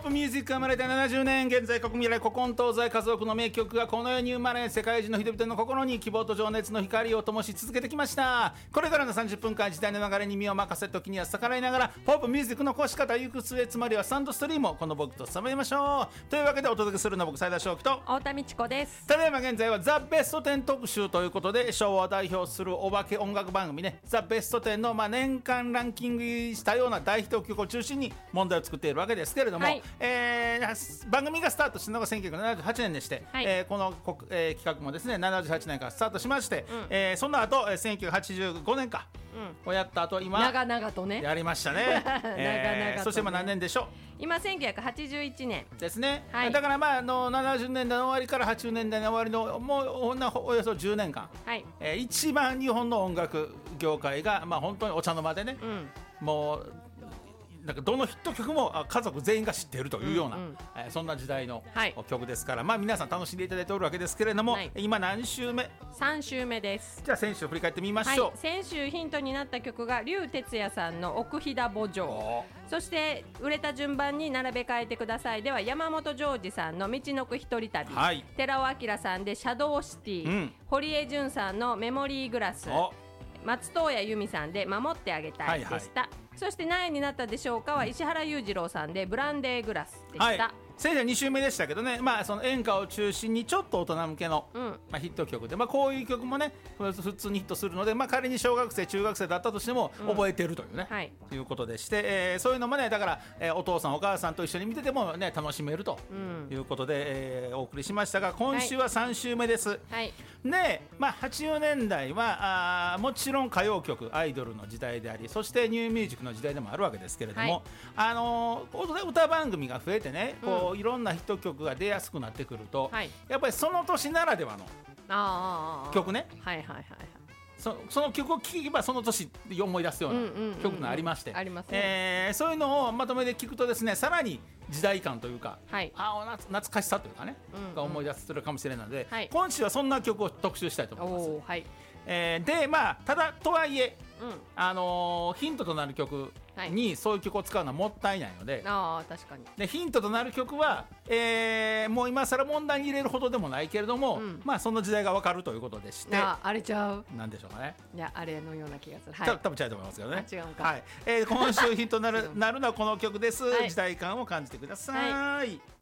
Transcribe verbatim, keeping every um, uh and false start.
プミュージックが生まれてななじゅうねん、現在国未来古今東西数多くの名曲がこの世に生まれ、世界中の人々の心に希望と情熱の光を灯し続けてきました。これからのさんじゅっぷんかん、時代の流れに身を任せ、時には逆らいながらポップミュージックのこし方、行く末、つまりはサウンドストリームをこの僕とさめましょう。というわけでお届けするのは僕、斉田翔樹と太田美智子です。 ただいま現在はザ・ベストテン特集ということで、昭和を代表するお化け音楽番組ね、ザ・ベストテンの、まあ、年間ランキングしたような大ヒット曲を中心に問題を作っているわけですけれども、はい、えー、番組がスタートしたのがせんきゅうひゃくななじゅうはちねんでして、はい、えー、この、えー、企画もですねななじゅうはちねんからスタートしまして、うん、えー、その後せんきゅうひゃくはちじゅうごねんか、うん、をやった後、今長々とねやりましたね長々とね、えー、そして今何年でしょう。 今せんきゅうひゃくはちじゅういちねんですね、 はい、 だからまああのななじゅうねんだいの終わりからはちじゅうねんだいの終わりのもうおよそじゅうねんかん、はい、えー、一番日本の音楽業界が、まあ、本当にお茶の間でね、うん、もうなんかどのヒット曲も家族全員が知っているというような、うんうん、えー、そんな時代の曲ですから、はい、まあ、皆さん楽しんでいただいておるわけですけれども、はい、今何週目？ さん週目です。 じゃあ先週振り返ってみましょう、 はい、先週ヒントになった曲が竜哲也さんの奥飛騨墓場、そして売れた順番に並べ替えてくださいでは山本譲二さんの道のく一人旅、はい、寺尾明さんでシャドウシティ、うん、堀江潤さんのメモリーグラス、松任谷由実さんで守ってあげたいでした、はいはい、そして何位になったでしょうかは石原裕次郎さんでブランデーグラスでした、はい、 先生に週目でしたけどね、まあ、その演歌を中心にちょっと大人向けの、うん、まあ、ヒット曲で、まあ、こういう曲もね普通にヒットするので、まあ、仮に小学生中学生だったとしても覚えてるというね、うん、はい、いうことでして、えー、そういうのもねだから、えー、お父さんお母さんと一緒に見てても、ね、楽しめるということで、うん、えー、お送りしましたが、今週はさん週目です、はい、で、まあ、はちじゅうねんだいはあもちろん歌謡曲アイドルの時代であり、そしてニューミュージックの時代でもあるわけですけれども、はい、あのー、歌番組が増えてね、こう、うん、いろんなヒット曲が出やすくなってくると、はい、やっぱりその年ならではの曲ね、はいはいはいはい、そ, その曲を聴けばその年で思い出すような曲がありまして、そういうのをまとめて聞くとですね、さらに時代感というか、はい、あ懐かしさというかね、うんうん、が思い出するかもしれないので、はい、今週はそんな曲を特集したいと思います。はい、えー、でまあただとはいえ、うん、あのー、ヒントとなる曲にそういう曲を使うのはもったいないので、 あ確かにでヒントとなる曲は、えー、もう今更問題に入れるほどでもないけれども、うん、まあその時代が分かるということでして、 ああれちゃうなんでしょうかね、 いやあれのような気がする、 はい、多分違うと思いますけどね、 違うか、 はい、えー、今週ヒントになるなるのはこの曲です、はい、時代感を感じてください、はい。